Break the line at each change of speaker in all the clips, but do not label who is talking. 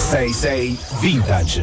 6-6 Vintage.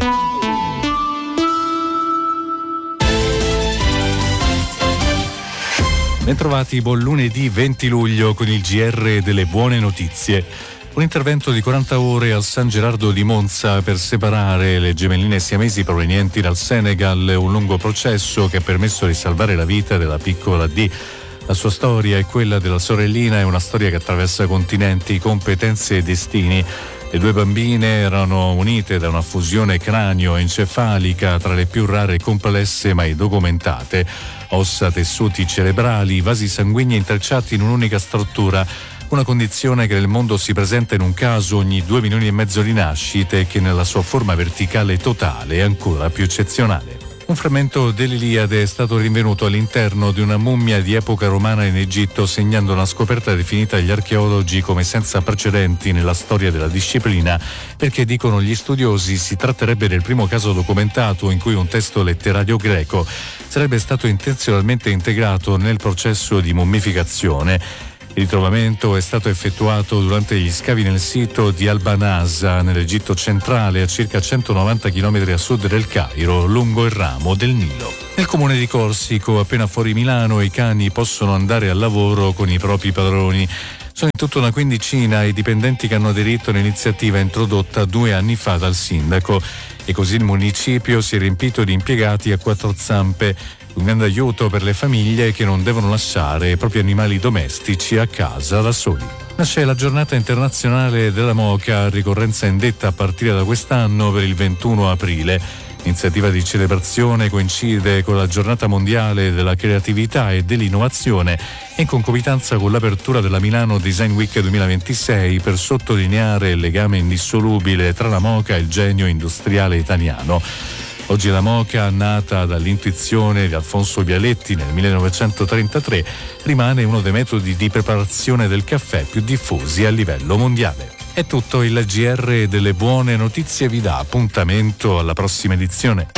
Bentrovati, buon lunedì 20 luglio con il GR delle buone notizie. Un intervento di 40 ore al San Gerardo di Monza per separare le gemelline siamesi provenienti dal Senegal, un lungo processo che ha permesso di salvare la vita della piccola D. La sua storia e quella della sorellina è una storia che attraversa continenti, competenze e destini. Le due bambine erano unite da una fusione cranio-encefalica tra le più rare e complesse mai documentate. Ossa, tessuti cerebrali, vasi sanguigni intrecciati in un'unica struttura. Una condizione che nel mondo si presenta in un caso ogni 2,5 milioni di nascite e che nella sua forma verticale totale è ancora più eccezionale. Un frammento dell'Iliade è stato rinvenuto all'interno di una mummia di epoca romana in Egitto, segnando una scoperta definita dagli archeologi come senza precedenti nella storia della disciplina, perché, dicono gli studiosi, si tratterebbe del primo caso documentato in cui un testo letterario greco sarebbe stato intenzionalmente integrato nel processo di mummificazione. Il ritrovamento è stato effettuato durante gli scavi nel sito di Al-Banasa, nell'Egitto centrale, a circa 190 km a sud del Cairo, lungo il ramo del Nilo. Nel comune di Corsico, appena fuori Milano, i cani possono andare al lavoro con i propri padroni. Sono in tutto una quindicina i dipendenti che hanno aderito all'iniziativa introdotta 2 anni fa dal sindaco, e così il municipio si è riempito di impiegati a 4 zampe. Un grande aiuto per le famiglie che non devono lasciare i propri animali domestici a casa da soli. Nasce la giornata internazionale della moka, ricorrenza indetta a partire da quest'anno per il 21 aprile. L'iniziativa di celebrazione coincide con la giornata mondiale della creatività e dell'innovazione, in concomitanza con l'apertura della Milano Design Week 2026 per sottolineare il legame indissolubile tra la moka e il genio industriale italiano. Oggi la moka, nata dall'intuizione di Alfonso Bialetti nel 1933, rimane uno dei metodi di preparazione del caffè più diffusi a livello mondiale. È tutto, il GR delle buone notizie vi dà appuntamento alla prossima edizione.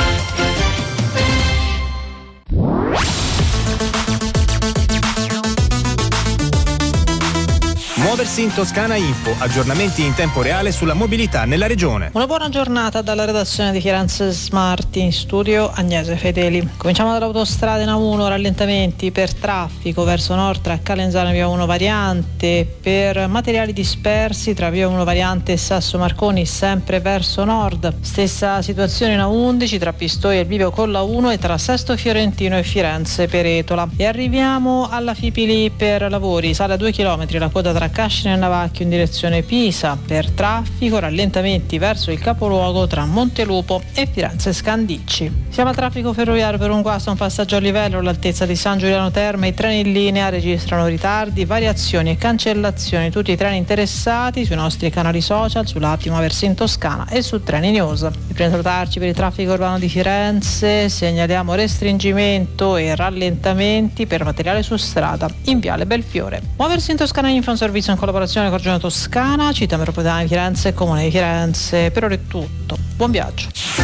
Muoversi in Toscana Info, aggiornamenti in tempo reale sulla mobilità nella regione.
Una buona giornata dalla redazione di Firenze Smart, in studio Agnese Fedeli. Cominciamo dall'autostrada in A1, rallentamenti per traffico verso nord tra Calenzano e via 1 variante, per materiali dispersi tra via 1 variante e Sasso Marconi sempre verso nord. Stessa situazione in A11 tra Pistoia e il Bivio con la 1 e tra Sesto Fiorentino e Firenze Peretola. E arriviamo alla Fipili per lavori, sale a 2 km la coda tra Cascina e Navacchio in direzione Pisa, per traffico rallentamenti verso il capoluogo tra Montelupo e Firenze Scandicci. Siamo al traffico ferroviario per un guasto a un passaggio a livello all'altezza di San Giuliano Terme. I treni in linea registrano ritardi, variazioni e cancellazioni. Tutti i treni interessati sui nostri canali social, sull'Attimo Versi in Toscana e su Treni News. E prima di salutarci, per il traffico urbano di Firenze segnaliamo restringimento e rallentamenti per materiale su strada in Viale Belfiore. Muoversi in Toscana Info, un servizio in collaborazione con Regione Toscana, Città Metropolitana di Firenze e Comune di Firenze. Per ora è tutto. Buon viaggio.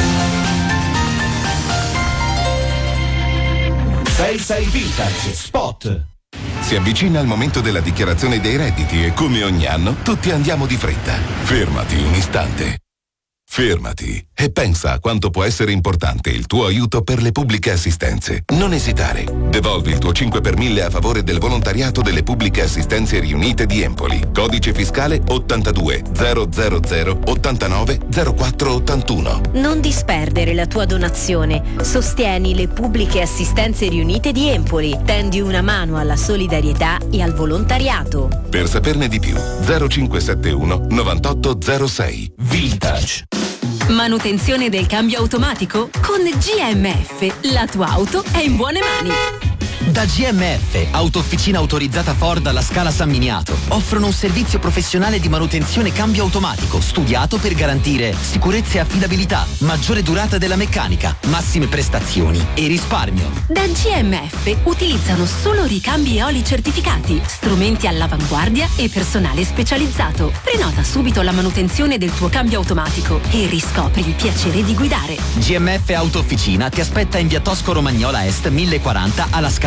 6-6 Vintage Spot.
Si avvicina il momento della dichiarazione dei redditi e, come ogni anno, tutti andiamo di fretta. Fermati un istante. Fermati e pensa a quanto può essere importante il tuo aiuto per le pubbliche assistenze. Non esitare. Devolvi il tuo 5 per 1000 a favore del volontariato delle pubbliche assistenze riunite di Empoli. Codice fiscale 82 000 89 04 81.
Non disperdere la tua donazione. Sostieni le pubbliche assistenze riunite di Empoli. Tendi una mano alla solidarietà e al volontariato.
Per saperne di più, 0571 9806.
Vintage.
Manutenzione del cambio automatico? Con GMF, la tua auto è in buone mani.
Da GMF, autofficina autorizzata Ford alla Scala San Miniato, offrono un servizio professionale di manutenzione cambio automatico studiato per garantire sicurezza e affidabilità, maggiore durata della meccanica, massime prestazioni e risparmio.
Da GMF utilizzano solo ricambi eoli certificati, strumenti all'avanguardia e personale specializzato. Prenota subito la manutenzione del tuo cambio automatico e riscopri il piacere di guidare.
GMF Autofficina ti aspetta in via Tosco Romagnola Est 1040 alla Scala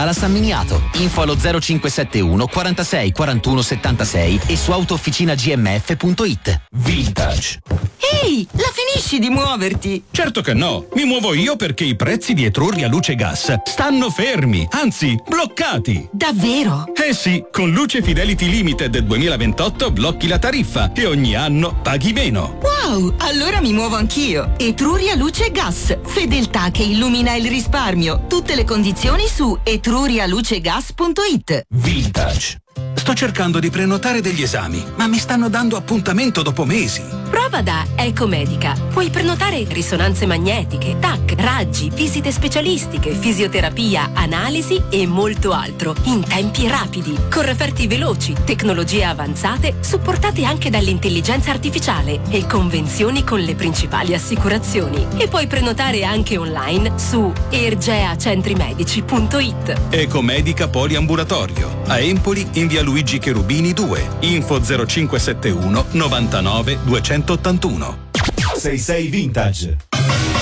Scala San Miniato. Info allo 0571 46 41 76 e su autofficinagmf.it.
Vintage.
Ehi, la finisci di muoverti?
Certo che no, mi muovo io perché i prezzi di Etruria Luce Gas stanno fermi, anzi bloccati.
Davvero?
Eh sì, con Luce Fidelity Limited 2028 blocchi la tariffa e ogni anno paghi meno.
Wow, allora mi muovo anch'io. Etruria Luce Gas, fedeltà che illumina il risparmio. Tutte le condizioni su etrurialucegas.it.
Vintage.
Sto cercando di prenotare degli esami, ma mi stanno dando appuntamento dopo mesi.
Prova da Ecomedica. Puoi prenotare risonanze magnetiche, TAC, raggi, visite specialistiche, fisioterapia, analisi e molto altro in tempi rapidi, con referti veloci, tecnologie avanzate supportate anche dall'intelligenza artificiale e convenzioni con le principali assicurazioni. E puoi prenotare anche online su ergeacentrimedici.it.
Ecomedica Poliambulatorio, a Empoli in via Luigi Cherubini 2, info 0571 99 281.
66 Vintage.